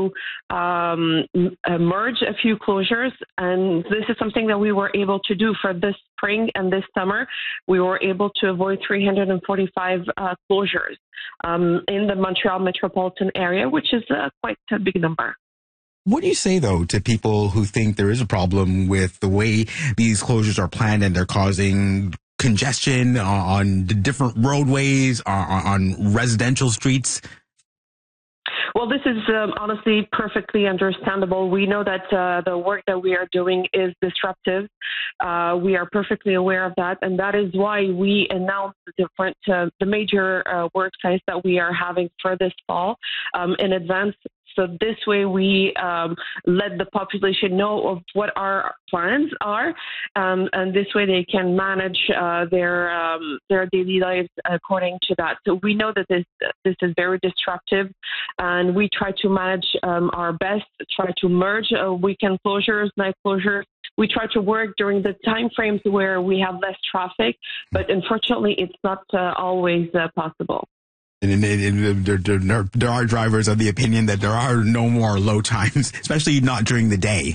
to merge a few closures, and this is something that we were able to do for this spring and this summer. We were able to avoid 345 closures in the Montreal metropolitan area, which is quite a big number. What do you say, though, to people who think there is a problem with the way these closures are planned and they're causing congestion on the different roadways, on residential streets? Well, this is honestly perfectly understandable. We know that the work that we are doing is disruptive. We are perfectly aware of that, and that is why we announced the major work sites that we are having for this fall in advance. So this way we let the population know of what our plans are, and this way they can manage their daily lives according to that. So we know that this is very disruptive, and we try to manage our best, try to merge weekend closures, night closures. We try to work during the time frames where we have less traffic, but unfortunately it's not always possible. And there are drivers of the opinion that there are no more low times, especially not during the day.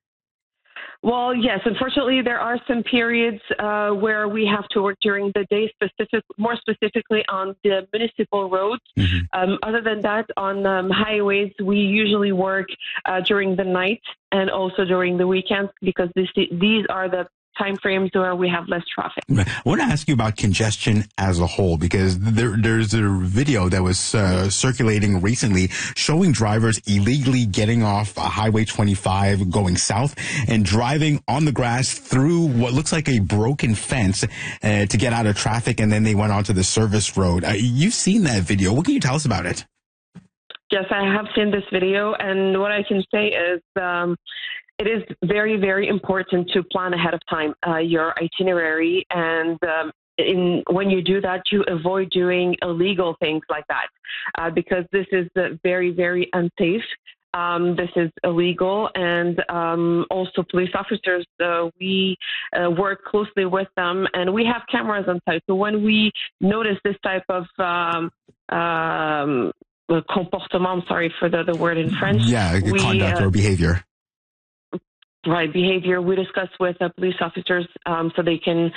Well, yes, unfortunately, there are some periods where we have to work during the day, more specifically on the municipal roads. Mm-hmm. Other than that, on highways, we usually work during the night and also during the weekends because these are the time frames where we have less traffic. I want to ask you about congestion as a whole, because there's a video that was circulating recently showing drivers illegally getting off Highway 25 going south and driving on the grass through what looks like a broken fence to get out of traffic, and then they went onto the service road. You've seen that video. What can you tell us about it? Yes, I have seen this video, and what I can say is it is very, very important to plan ahead of time your itinerary, and when you do that, you avoid doing illegal things like that because this is very, very unsafe. This is illegal, and also police officers, we work closely with them, and we have cameras on site. So when we notice this type of comportement, I'm sorry for the word in French. Yeah, conduct or behavior. Right, behavior. We discuss with police officers so they can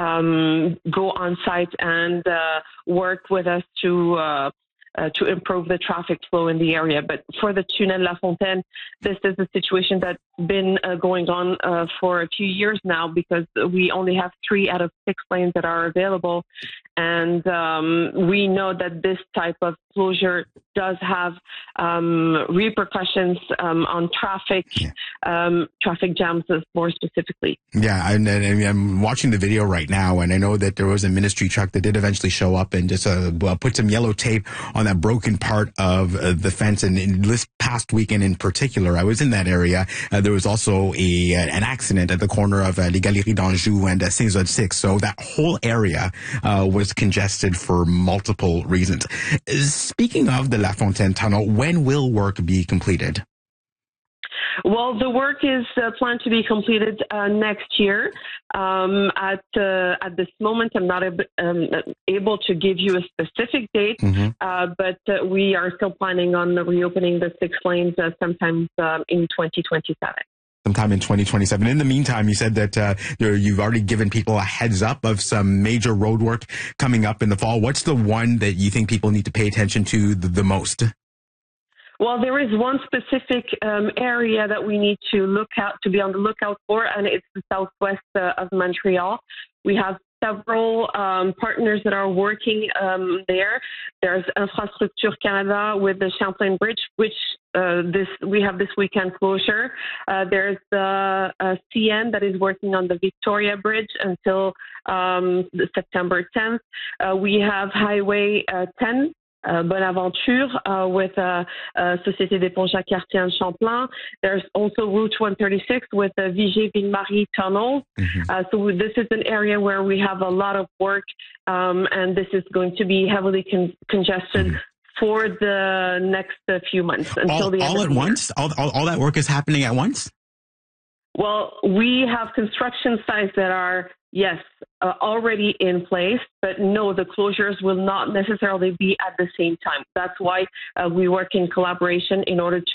go on site and work with us to improve the traffic flow in the area. But for the Tunnel La Fontaine, this is a situation that's been going on for a few years now because we only have 3 out of 6 lanes that are available. And we know that this type of closure does have repercussions on traffic, traffic jams more specifically. Yeah, and I'm watching the video right now, and I know that there was a ministry truck that did eventually show up and just put some yellow tape on that broken part of the fence. And in this past weekend in particular, I was in that area. There was also an accident at the corner of Les Galeries d'Anjou and Saint-Zod 6. So that whole area was congested for multiple reasons. Speaking of the La Fontaine Tunnel, when will work be completed? Well, the work is planned to be completed next year. At this moment, I'm not able to give you a specific date, but we are still planning on reopening the 6 lanes sometime in 2027. Sometime in 2027. In the meantime, you said that you've already given people a heads up of some major road work coming up in the fall. What's the one that you think people need to pay attention to the most? Well, there is one specific area that we need to be on the lookout for, and it's the southwest of Montreal. We have several partners that are working there. There's Infrastructure Canada with the Champlain Bridge, which we have this weekend closure. There's CN that is working on the Victoria Bridge until September 10th. We have Highway 10. Bonaventure with Société des Ponts Jacques-Cartier and Champlain. There's also Route 136 with the Vigier-Ville-Marie tunnel. So this is an area where we have a lot of work, and this is going to be heavily congested for the next few months until the end of the year. All at once? All that work is happening at once? Well, we have construction sites that are, yes, already in place, but no, the closures will not necessarily be at the same time. That's why we work in collaboration in order to